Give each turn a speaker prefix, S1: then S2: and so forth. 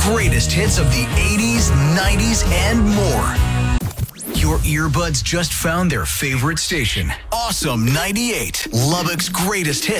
S1: greatest hits of the 80s, 90s, and more. Your earbuds just found their favorite station. Awesome 98, Lubbock's greatest hits.